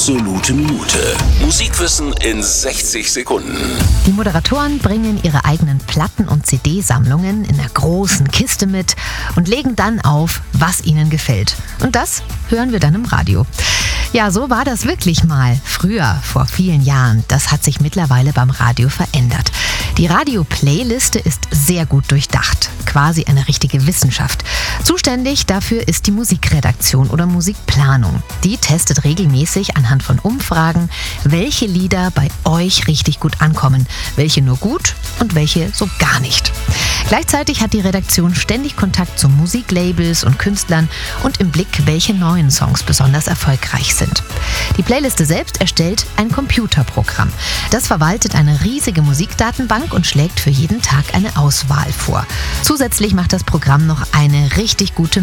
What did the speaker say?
Absolute Minute. Musikwissen in 60 Sekunden. Die Moderatoren bringen ihre eigenen Platten- und CD-Sammlungen in einer großen Kiste mit und legen dann auf, was ihnen gefällt. Und das hören wir dann im Radio. Ja, so war das wirklich mal. Früher, vor vielen Jahren. Das hat sich mittlerweile beim Radio verändert. Die Radio-Playliste ist sehr gut durchdacht. Quasi eine richtige Wissenschaft. Zuständig dafür ist die Musikredaktion oder Musikplanung. Die testet regelmäßig anhand von Umfragen, welche Lieder bei euch richtig gut ankommen, welche nur gut und welche so gar nicht. Gleichzeitig hat die Redaktion ständig Kontakt zu Musiklabels und Künstlern und im Blick, welche neuen Songs besonders erfolgreich sind. Die Playliste selbst erstellt ein Computerprogramm. Das verwaltet eine riesige Musikdatenbank und schlägt für jeden Tag eine Auswahl vor. Zusätzlich macht das Programm noch eine richtig gute